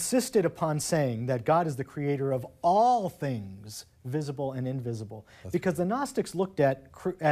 insisted upon saying that God is the creator of all things, visible and invisible, because the Gnostics looked at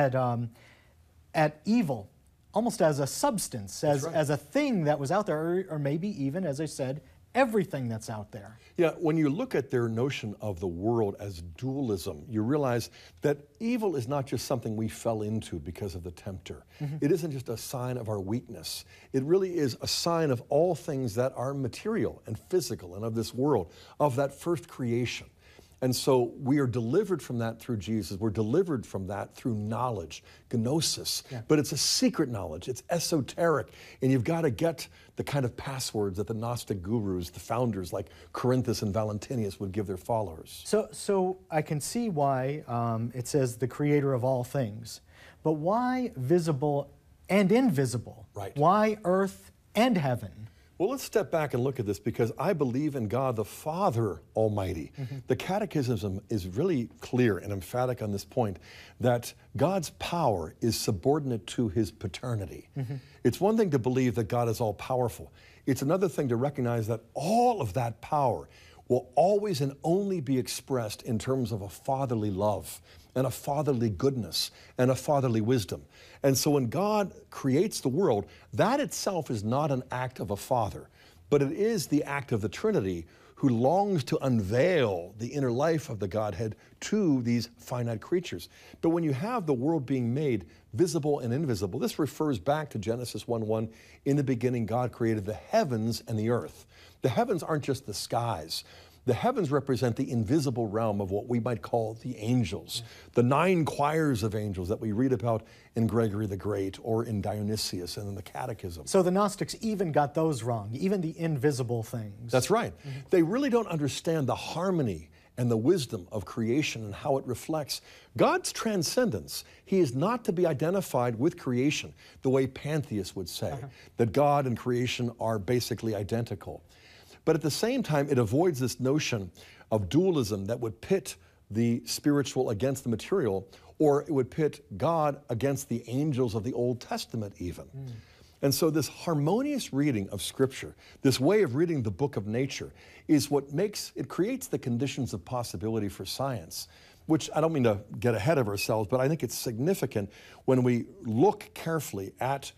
evil almost as a substance, as a thing that was out there, or maybe even, as I said, everything that's out there. Yeah, when you look at their notion of the world as dualism, you realize that evil is not just something we fell into because of the tempter. It isn't just a sign of our weakness. It really is a sign of all things that are material and physical and of this world, of that first creation. And so we are delivered from that through Jesus. We're delivered from that through knowledge, gnosis. Yeah. But it's a secret knowledge. It's esoteric. And you've got to get the kind of passwords that the Gnostic gurus, the founders like Corinthus and Valentinius would give their followers. So I can see why it says the creator of all things. But why visible and invisible? Right. Why earth and heaven? Well, let's step back and look at this, because I believe in God the Father Almighty. The Catechism is really clear and emphatic on this point, that God's power is subordinate to his paternity. It's one thing to believe that God is all-powerful. It's another thing to recognize that all of that power will always and only be expressed in terms of a fatherly love and a fatherly goodness and a fatherly wisdom. And so when God creates the world, that itself is not an act of a father, but it is the act of the Trinity, who longs to unveil the inner life of the Godhead to these finite creatures. But when you have the world being made visible and invisible, this refers back to Genesis 1:1. In the beginning, God created the heavens and the earth. The heavens aren't just the skies. The heavens represent the invisible realm of what we might call the angels, the 9 choirs of angels that we read about in Gregory the Great or in Dionysius and in the Catechism. So the Gnostics even got those wrong, even the invisible things. That's right. They really don't understand the harmony and the wisdom of creation and how it reflects God's transcendence. He is not to be identified with creation the way pantheists would say, that God and creation are basically identical. But at the same time, it avoids this notion of dualism that would pit the spiritual against the material, or it would pit God against the angels of the Old Testament even. And so this harmonious reading of Scripture, this way of reading the book of nature, is what creates the conditions of possibility for science, which I don't mean to get ahead of ourselves, but I think it's significant when we look carefully at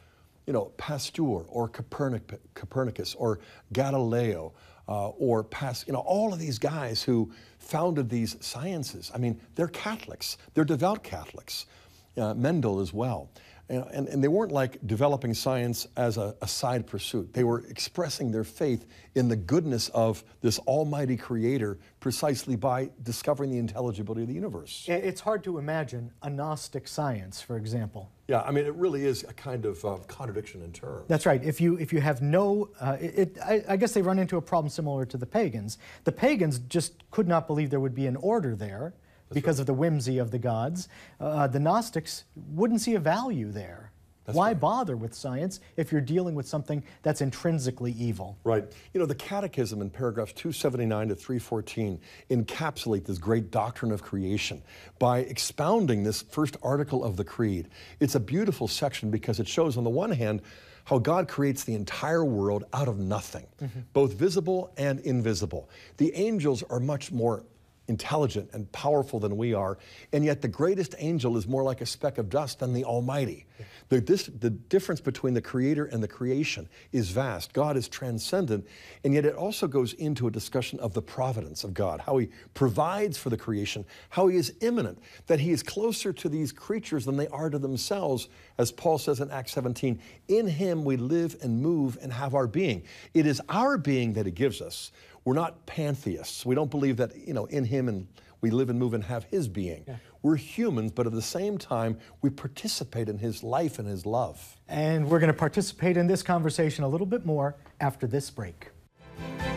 Pasteur or Copernicus or Galileo or all of these guys who founded these sciences. I mean, they're Catholics. They're devout Catholics. Mendel as well. And they weren't like developing science as a side pursuit. They were expressing their faith in the goodness of this almighty creator precisely by discovering the intelligibility of the universe. It's hard to imagine a Gnostic science, for example. Yeah, I mean, it really is a kind of contradiction in terms. That's right. If you have no, I guess they run into a problem similar to the pagans. The pagans just could not believe there would be an order there. Because of the whimsy of the gods. The Gnostics wouldn't see a value there. Why bother with science if you're dealing with something that's intrinsically evil? Right. The Catechism in paragraphs 279 to 314 encapsulate this great doctrine of creation by expounding this first article of the Creed. It's a beautiful section because it shows, on the one hand, how God creates the entire world out of nothing, both visible and invisible. The angels are much more intelligent and powerful than we are, and yet the greatest angel is more like a speck of dust than the Almighty. The difference between the Creator and the creation is vast. God is transcendent, and yet it also goes into a discussion of the providence of God, how He provides for the creation, how He is immanent, that He is closer to these creatures than they are to themselves, as Paul says in Acts 17, in Him we live and move and have our being. It is our being that He gives us. We're not pantheists. We don't believe that, in Him and we live and move and have His being. Yeah. We're humans, but at the same time, we participate in His life and His love. And we're going to participate in this conversation a little bit more after this break.